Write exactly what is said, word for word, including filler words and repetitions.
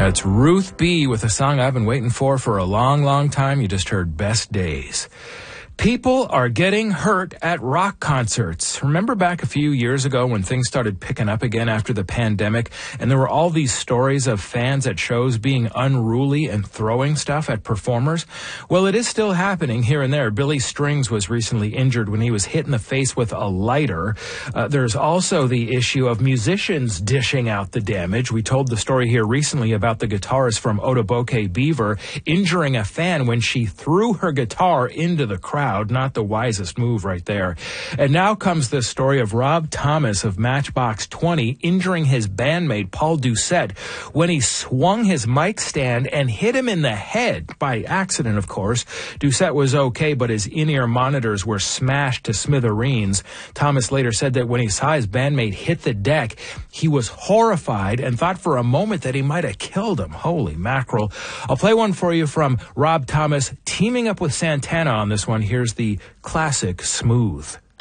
That's Ruth B. with a song I've been waiting for for a long, long time. You just heard Best Days. People are getting hurt at rock concerts. Remember back a few years ago when things started picking up again after the pandemic, and there were all these stories of fans at shows being unruly and throwing stuff at performers? Well, it is still happening here and there. Billy Strings was recently injured when he was hit in the face with a lighter. Uh, there's also the issue of musicians dishing out the damage. We told the story here recently about the guitarist from Otoboke Beaver injuring a fan when she threw her guitar into the crowd. Not the wisest move right there. And now comes the story of Rob Thomas of Matchbox twenty injuring his bandmate Paul Doucette when he swung his mic stand and hit him in the head by accident, of course. Doucette was okay, but his in-ear monitors were smashed to smithereens. Thomas later said that when he saw his bandmate hit the deck, he was horrified and thought for a moment that he might have killed him. Holy mackerel. I'll play one for you from Rob Thomas teaming up with Santana on this one. Here's the classic Smooth.